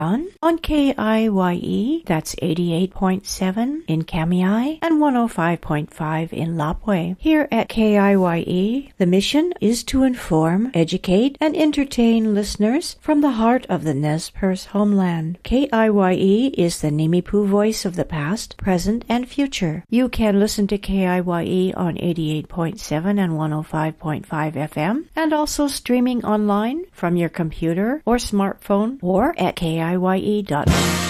on KIYE, that's 88.7 in Kamiai and 105.5 in Lapwai. Here at KIYE, the mission is to inform, educate, and entertain listeners from the heart of the Nez Perce homeland. KIYE is the Nimipu voice of the past, present, and future. You can listen to KIYE on 88.7 and 105.5 FM, and also streaming online from your computer or smartphone or at KIYE.org.